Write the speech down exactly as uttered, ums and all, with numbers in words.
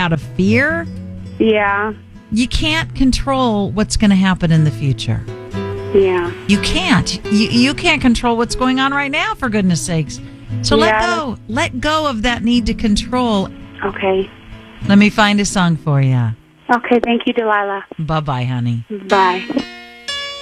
out of fear. Yeah. You can't control what's going to happen in the future. Yeah. You can't. You, you can't control what's going on right now, for goodness sakes. So let Yeah. go. Let go of that need to control. Okay. Let me find a song for you. Okay, thank you, Delilah. Bye-bye, honey. Bye.